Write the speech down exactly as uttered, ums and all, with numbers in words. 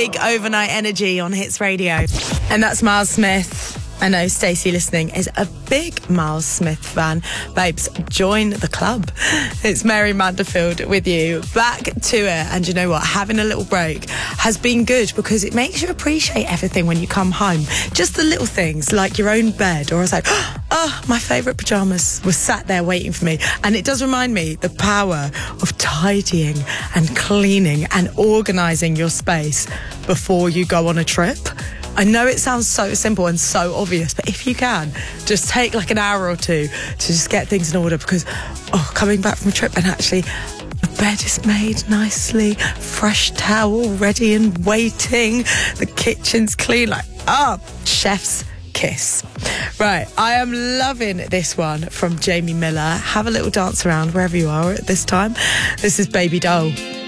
big overnight energy on Hits Radio. And that's Miles Smith. I know Stacey listening is a big Miles Smith fan. Babes, join the club. It's Mary Manderfield with you. Back to it. And you know what? Having a little break has been good because it makes you appreciate everything when you come home. Just the little things like your own bed, or I was like, oh, my favourite pyjamas were sat there waiting for me. And it does remind me the power of tidying and cleaning and organising your space before you go on a trip. I know it sounds so simple and so obvious, but if you can, just take like an hour or two to just get things in order because, oh, coming back from a trip and actually the bed is made nicely, fresh towel ready and waiting, the kitchen's clean, like, ah, oh, chef's kiss. Right, I am loving this one from Jamie Miller. Have a little dance around wherever you are at this time. This is Baby Doll.